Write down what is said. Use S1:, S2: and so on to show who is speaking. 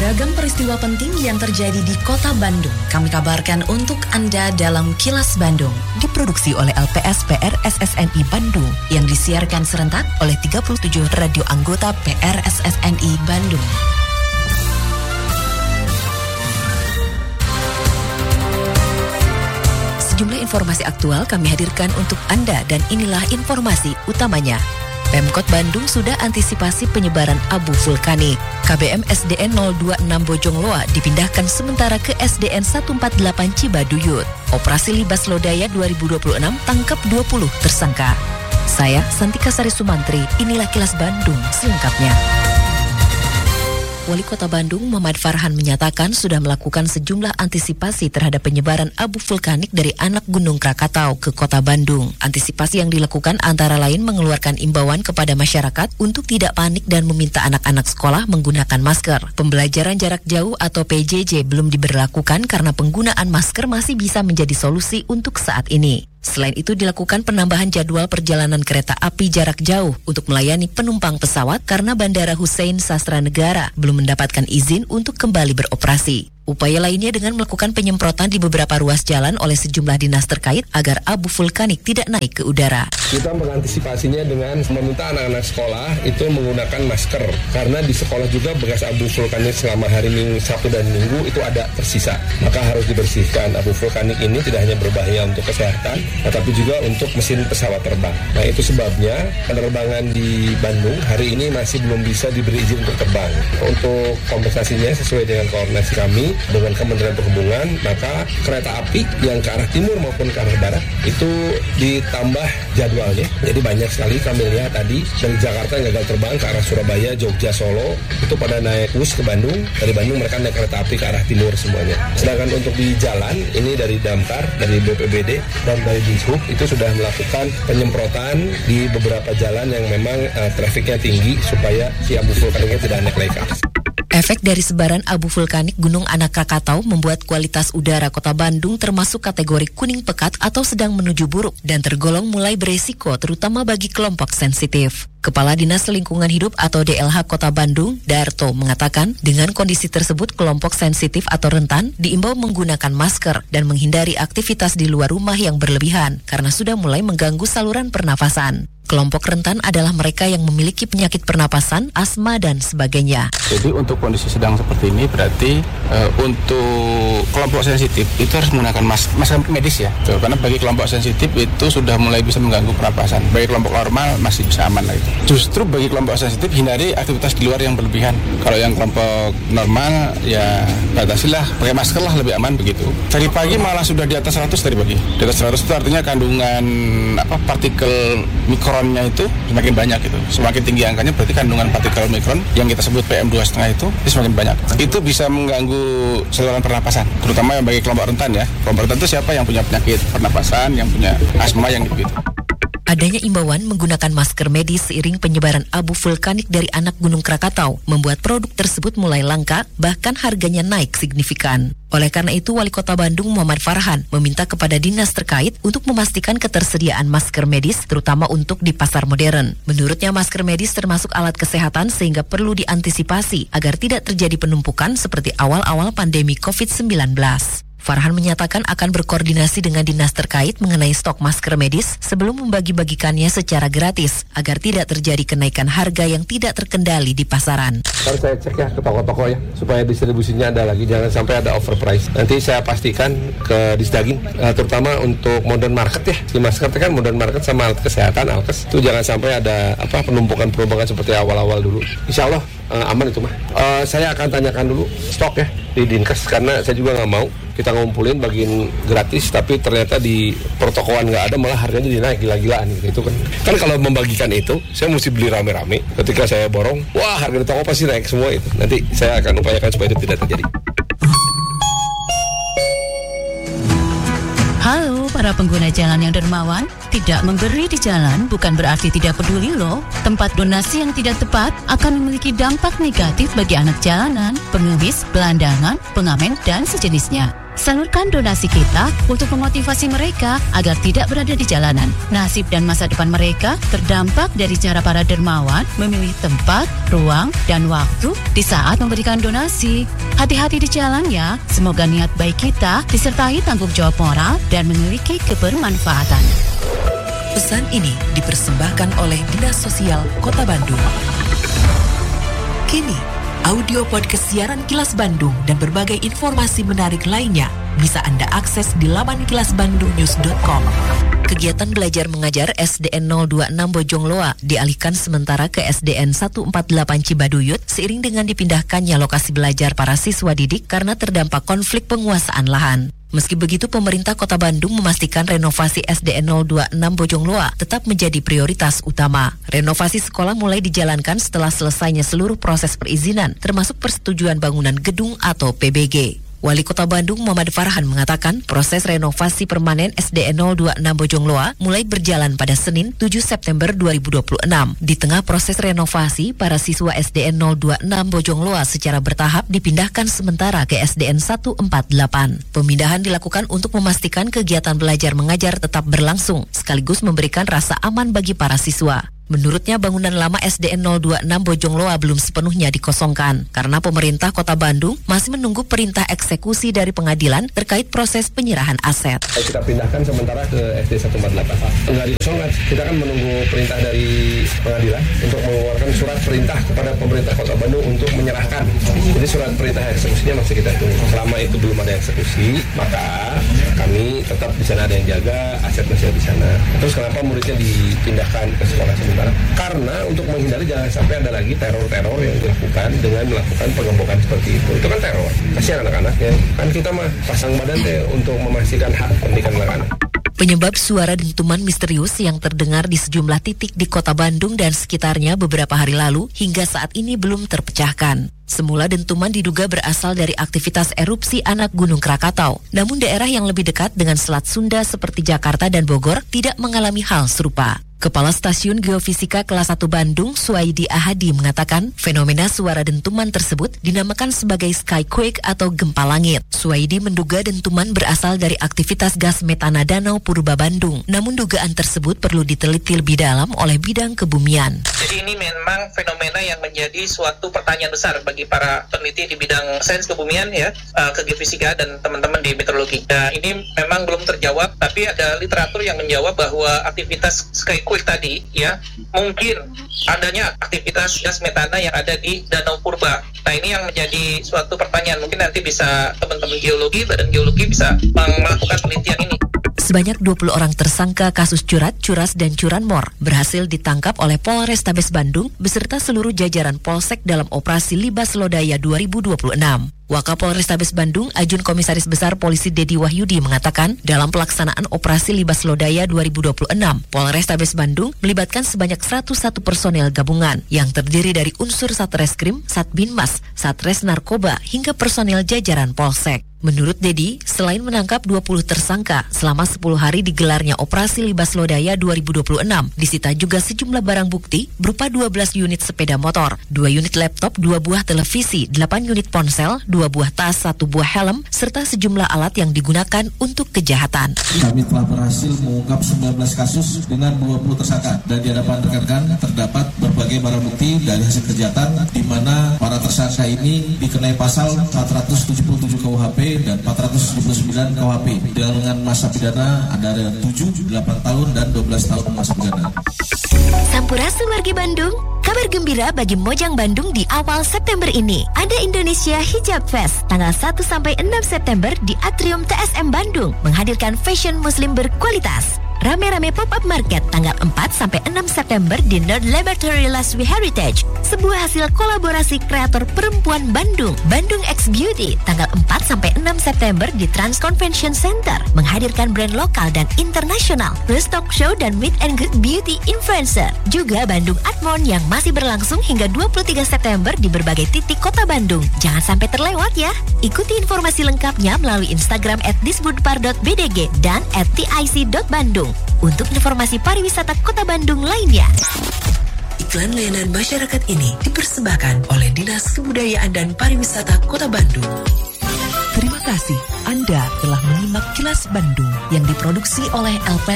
S1: Beragam peristiwa penting yang terjadi di Kota Bandung kami kabarkan untuk Anda dalam Kilas Bandung.
S2: Diproduksi oleh LPS PRSSNI Bandung yang disiarkan serentak oleh 37 radio anggota PRSSNI Bandung. Sejumlah informasi aktual kami hadirkan untuk Anda dan inilah informasi utamanya. Pemkot Bandung sudah antisipasi penyebaran abu vulkanik. KBM SDN 026 Bojongloa dipindahkan sementara ke SDN 148 Cibaduyut. Operasi Libas Lodaya 2026 tangkap 20 tersangka. Saya Santika Sari Sumantri, inilah Kilas Bandung selengkapnya. Wali Kota Bandung Muhammad Farhan menyatakan sudah melakukan sejumlah antisipasi terhadap penyebaran abu vulkanik dari anak Gunung Krakatau ke Kota Bandung. Antisipasi yang dilakukan antara lain mengeluarkan imbauan kepada masyarakat untuk tidak panik dan meminta anak-anak sekolah menggunakan masker. Pembelajaran jarak jauh atau PJJ belum diberlakukan karena penggunaan masker masih bisa menjadi solusi untuk saat ini. Selain itu dilakukan penambahan jadwal perjalanan kereta api jarak jauh untuk melayani penumpang pesawat karena Bandara Hussein Sastranegara belum mendapatkan izin untuk kembali beroperasi. Upaya lainnya dengan melakukan penyemprotan di beberapa ruas jalan oleh sejumlah dinas terkait agar abu vulkanik tidak naik ke udara.
S3: Kita mengantisipasinya dengan meminta anak-anak sekolah itu menggunakan masker karena di sekolah juga bekas abu vulkanik selama hari Minggu, Sabtu dan Minggu itu ada tersisa. Maka harus dibersihkan. Abu vulkanik ini tidak hanya berbahaya untuk kesehatan, tetapi juga untuk mesin pesawat terbang. Nah itu sebabnya penerbangan di Bandung hari ini masih belum bisa diberi izin untuk terbang. Untuk kompensasinya sesuai dengan koordinasi kami dengan Kementerian Perhubungan, maka kereta api yang ke arah timur maupun ke arah barat itu ditambah jadwalnya. Jadi banyak sekali kami lihat tadi dari Jakarta yang gagal terbang ke arah Surabaya, Jogja, Solo itu pada naik bus ke Bandung. Dari Bandung mereka naik kereta api ke arah timur semuanya. Sedangkan untuk di jalan ini dari Damkar, dari BPBD dan dari Dishub itu sudah melakukan penyemprotan di beberapa jalan yang memang trafiknya tinggi supaya si abu vulkaniknya tidak naik lagi ke atas.
S2: Efek dari sebaran abu vulkanik Gunung Anak Krakatau membuat kualitas udara Kota Bandung termasuk kategori kuning pekat atau sedang menuju buruk dan tergolong mulai beresiko terutama bagi kelompok sensitif. Kepala Dinas Lingkungan Hidup atau DLH Kota Bandung, Darto, mengatakan dengan kondisi tersebut kelompok sensitif atau rentan diimbau menggunakan masker dan menghindari aktivitas di luar rumah yang berlebihan karena sudah mulai mengganggu saluran pernafasan. Kelompok rentan adalah mereka yang memiliki penyakit pernapasan, asma, dan sebagainya.
S4: Jadi untuk kondisi sedang seperti ini berarti untuk kelompok sensitif itu harus menggunakan masker medis ya. Karena bagi kelompok sensitif itu sudah mulai bisa mengganggu pernapasan. Bagi kelompok normal masih bisa aman lah itu. Justru bagi kelompok sensitif hindari aktivitas di luar yang berlebihan. Kalau yang kelompok normal ya batasilah pakai masker lah, lebih aman begitu. Tadi pagi malah sudah di atas 100 tadi pagi. Di atas 100 itu artinya kandungan partikel mikronnya itu semakin banyak itu. Semakin tinggi angkanya berarti kandungan partikel mikron yang kita sebut PM2,5 itu semakin banyak. Itu bisa mengganggu saluran pernapasan, terutama yang bagi kelompok rentan ya. Kelompok rentan itu siapa yang punya penyakit pernapasan, yang punya asma, yang gitu.
S2: Adanya imbauan menggunakan masker medis seiring penyebaran abu vulkanik dari anak Gunung Krakatau membuat produk tersebut mulai langka, bahkan harganya naik signifikan. Oleh karena itu, Wali Kota Bandung Muhammad Farhan meminta kepada dinas terkait untuk memastikan ketersediaan masker medis, terutama untuk di pasar modern. Menurutnya, masker medis termasuk alat kesehatan sehingga perlu diantisipasi agar tidak terjadi penumpukan seperti awal-awal pandemi COVID-19. Farhan menyatakan akan berkoordinasi dengan dinas terkait mengenai stok masker medis sebelum membagi-bagikannya secara gratis agar tidak terjadi kenaikan harga yang tidak terkendali di pasaran.
S3: Harus saya cek ya ke toko-toko ya supaya distribusinya ada lagi, jangan sampai ada overprice. Nanti saya pastikan ke Disdaging, terutama untuk modern market ya. Si masker itu kan modern market sama alat kesehatan Alkes itu jangan sampai ada penumpukan seperti awal-awal dulu. Insya Allah aman itu mah. Saya akan tanyakan dulu stok ya di Dinkes karena saya juga nggak mau kita ngumpulin bagian gratis tapi ternyata di pertokoan nggak ada, malah harganya dinaik gila-gilaan gitu kan. Kan kalau membagikan itu saya mesti beli rame-rame, ketika saya borong wah harga di toko pasti naik semua itu. Nanti saya akan upayakan supaya itu tidak terjadi.
S5: Halo para pengguna jalan yang dermawan, tidak memberi di jalan bukan berarti tidak peduli loh. Tempat donasi yang tidak tepat akan memiliki dampak negatif bagi anak jalanan, pengemis, gelandangan, pengamen, dan sejenisnya. Salurkan donasi kita untuk memotivasi mereka agar tidak berada di jalanan. Nasib dan masa depan mereka terdampak dari cara para dermawan memilih tempat, ruang, dan waktu di saat memberikan donasi. Hati-hati di jalan ya. Semoga niat baik kita disertai tanggung jawab moral dan memiliki kebermanfaatan.
S2: Pesan ini dipersembahkan oleh Dinas Sosial Kota Bandung. Kini, audio podcast siaran Kilas Bandung dan berbagai informasi menarik lainnya bisa Anda akses di laman kilasbandungnews.com. Kegiatan belajar mengajar SDN 026 Bojongloa dialihkan sementara ke SDN 148 Cibaduyut seiring dengan dipindahkannya lokasi belajar para siswa didik karena terdampak konflik penguasaan lahan. Meski begitu, pemerintah Kota Bandung memastikan renovasi SDN 026 Bojongloa tetap menjadi prioritas utama. Renovasi sekolah mulai dijalankan setelah selesainya seluruh proses perizinan, termasuk persetujuan bangunan gedung atau PBG. Wali Kota Bandung Muhammad Farhan mengatakan proses renovasi permanen SDN 026 Bojongloa mulai berjalan pada Senin 7 September 2026. Di tengah proses renovasi, para siswa SDN 026 Bojongloa secara bertahap dipindahkan sementara ke SDN 148. Pemindahan dilakukan untuk memastikan kegiatan belajar mengajar tetap berlangsung, sekaligus memberikan rasa aman bagi para siswa. Menurutnya, bangunan lama SDN 026 Bojongloa belum sepenuhnya dikosongkan karena pemerintah Kota Bandung masih menunggu perintah eksekusi dari pengadilan terkait proses penyerahan aset.
S3: Kita pindahkan sementara ke SD 148. Enggak dikosongkan, kita kan menunggu perintah dari pengadilan untuk mengeluarkan surat perintah kepada pemerintah Kota Bandung untuk menyerahkan. Jadi surat perintah eksekusinya masih kita tunggu. Selama itu belum ada eksekusi, maka kami tetap di sana ada yang jaga, aset masih di sana. Terus kenapa muridnya dipindahkan ke sekolah sementara? Karena untuk menghindari jangan sampai ada lagi teror-teror yang dilakukan dengan melakukan pengembokan seperti itu. Itu kan teror. Kasihan anak-anaknya. Kan kita mah pasang badan deh untuk memastikan hak pendidikan anak-anak.
S2: Penyebab suara dentuman misterius yang terdengar di sejumlah titik di Kota Bandung dan sekitarnya beberapa hari lalu hingga saat ini belum terpecahkan. Semula dentuman diduga berasal dari aktivitas erupsi anak Gunung Krakatau. Namun daerah yang lebih dekat dengan Selat Sunda seperti Jakarta dan Bogor tidak mengalami hal serupa. Kepala Stasiun Geofisika Kelas 1 Bandung, Suwaidi Ahadi mengatakan fenomena suara dentuman tersebut dinamakan sebagai skyquake atau gempa langit. Suwaidi menduga dentuman berasal dari aktivitas gas metana Danau Purba Bandung. Namun dugaan tersebut perlu diteliti lebih dalam oleh bidang kebumian.
S6: Jadi ini memang fenomena yang menjadi suatu pertanyaan besar bagi para peneliti di bidang sains kebumian ya, ke geofisika dan teman-teman di meteorologi. Nah, ini memang belum terjawab, tapi ada literatur yang menjawab bahwa aktivitas skyquake tadi ya mungkin adanya aktivitas gas metana yang ada di Danau Purba. Nah, ini yang menjadi suatu pertanyaan. Mungkin nanti bisa teman-teman geologi, badan geologi bisa melakukan penelitian ini.
S2: Sebanyak 20 orang tersangka kasus curat, curas, dan curanmor berhasil ditangkap oleh Polrestabes Bandung beserta seluruh jajaran Polsek dalam operasi Libas Lodaya 2026. Wakapol Restabes Bandung, Ajun Komisaris Besar Polisi Dedi Wahyudi mengatakan, dalam pelaksanaan operasi Libas Lodaya 2026, Polrestabes Bandung melibatkan sebanyak 101 personel gabungan yang terdiri dari unsur Satreskrim, Satbinmas, Satres Narkoba, hingga personel jajaran Polsek. Menurut Dedi, selain menangkap 20 tersangka, selama 10 hari digelarnya operasi Libas Lodaya 2026, disita juga sejumlah barang bukti berupa 12 unit sepeda motor, 2 unit laptop, 2 buah televisi, 8 unit ponsel, 2 buah tas, 1 buah helm, serta sejumlah alat yang digunakan untuk kejahatan.
S7: Kami telah berhasil mengungkap 19 kasus dengan 20 tersangka dan di hadapan rekan-rekan terdapat berbagai barang bukti dari hasil kejahatan di mana para tersangka ini dikenai pasal 477 KUHP dan 479 KUHP dengan masa pidana ada 7, 8 tahun dan 12 tahun masa pidana.
S8: Sampurasun wargi Bandung, kabar gembira bagi Mojang Bandung di awal September ini. Ada Indonesia Hijab Fest tanggal 1 sampai 6 September di Atrium TSM Bandung menghadirkan fashion muslim berkualitas. Rame-rame pop-up market tanggal 4 sampai 6 September di Nerd Laboratory Laswi Heritage, sebuah hasil kolaborasi kreator perempuan Bandung, Bandung X Beauty, tanggal 4 sampai 6 September di Trans Convention Center, menghadirkan brand lokal dan internasional, plus talk show dan meet and greet beauty influencer. Juga Bandung Atmon yang masih berlangsung hingga 23 September di berbagai titik kota Bandung. Jangan sampai terlewat ya. Ikuti informasi lengkapnya melalui Instagram @disbudpar.bdg dan @tic.bandung. Untuk informasi pariwisata Kota Bandung lainnya.
S2: Iklan layanan masyarakat ini dipersembahkan oleh Dinas Kebudayaan dan Pariwisata Kota Bandung. Terima kasih Anda telah menyimak Kilas Bandung yang diproduksi oleh LP